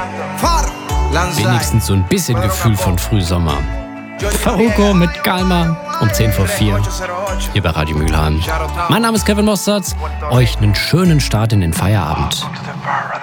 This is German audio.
Wenigstens so ein bisschen Gefühl von Frühsommer. Farruko mit Calma um 10 vor 4 hier bei Radio Mülheim. Mein Name ist Kevin Mostards. Euch einen schönen Start in den Feierabend.